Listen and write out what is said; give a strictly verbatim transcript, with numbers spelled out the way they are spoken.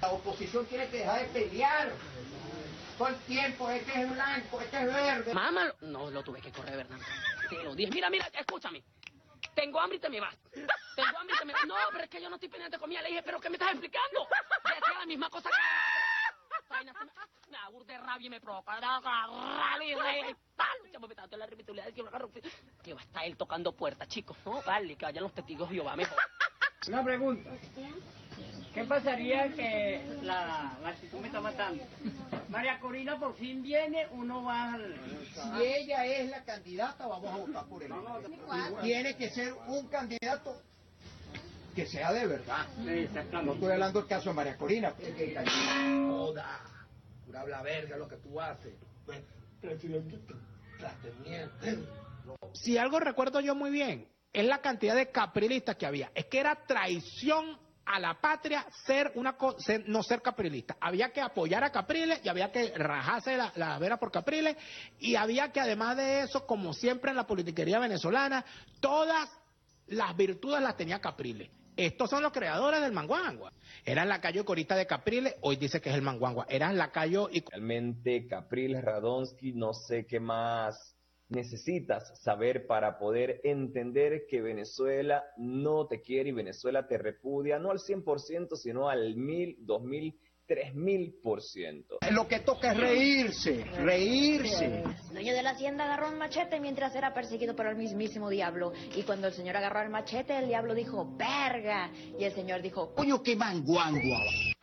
la oposición tiene que dejar de pelear. Todo el tiempo, este es blanco, este es verde. Mamá, no lo tuve que correr, ¿verdad? Te lo dije. Mira, mira, escúchame. Tengo hambre y te me vas. Tengo hambre y te me vas. No, pero es que yo no estoy pendiente de comida. Le dije, ¿pero qué me estás explicando? Decía la misma cosa que... Me, me aburre de rabia y me provoca agarrar y reír. Chamo, me está dando la repetulidad de que me agarro. Que va a estar él tocando puertas, chicos. No, vale, que vayan los testigos de Jehová mejor. Una pregunta. ¿Qué pasaría que la, la actitud me está matando? María Corina por fin viene, uno va al... Si ella es la candidata, vamos a votar por ella. Y tiene que ser un candidato que sea de verdad. No estoy hablando del caso de María Corina. Joda, pura habla verga lo que tú haces. Presidente, si algo recuerdo yo muy bien, es la cantidad de caprilistas que había. Es que era traición a la patria ser una ser, no ser caprilista. Había que apoyar a Capriles y había que rajarse la, la vera por Capriles, y había que, además de eso, como siempre en la politiquería venezolana, todas las virtudes las tenía Capriles. Estos son los creadores del manguangua. Era el lacayo y corista de Capriles, hoy dice que es el manguangua. Era el lacayo y... Realmente Capriles, Radonsky, no sé qué más necesitas saber para poder entender que Venezuela no te quiere y Venezuela te repudia, no al cien por ciento, sino al mil, dos mil, tres mil por ciento. Lo que toca es reírse, reírse. El dueño de la hacienda agarró un machete mientras era perseguido por el mismísimo diablo. Y cuando el señor agarró el machete, el diablo dijo, verga. Y el señor dijo, coño, qué manguangua.